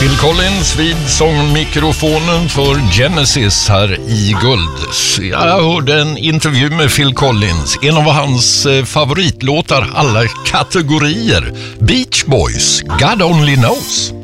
Phil Collins vid sångmikrofonen för Genesis här i Guld. Jag hörde en intervju med Phil Collins, en av hans favoritlåtar alla kategorier, Beach Boys, God Only Knows.